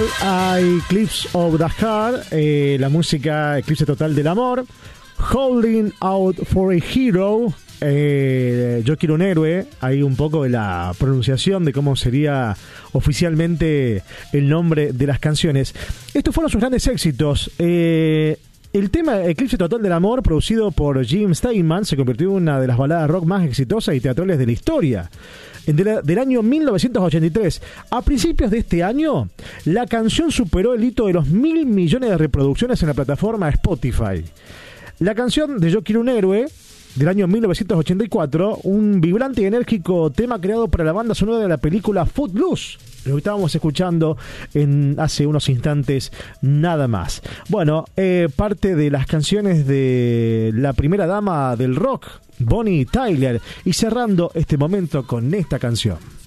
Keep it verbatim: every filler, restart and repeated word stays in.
Eclipse of the Heart, eh, la música Eclipse Total del Amor. Holding Out for a Hero, eh, Yo Quiero un Héroe. Hay un poco de la pronunciación de cómo sería oficialmente el nombre de las canciones. Estos fueron sus grandes éxitos. Eh, el tema Eclipse Total del Amor, producido por Jim Steinman, se convirtió en una de las baladas rock más exitosas y teatrales de la historia. De la, del año mil novecientos ochenta y tres. A principios de este año, la canción superó el hito de los mil millones de reproducciones en la plataforma Spotify. La canción de Yo Quiero un Héroe, del año mil novecientos ochenta y cuatro, un vibrante y enérgico tema creado para la banda sonora de la película Footloose, lo que estábamos escuchando en hace unos instantes nada más. Bueno, eh, parte de las canciones de la primera dama del rock, Bonnie Tyler, y cerrando este momento con esta canción.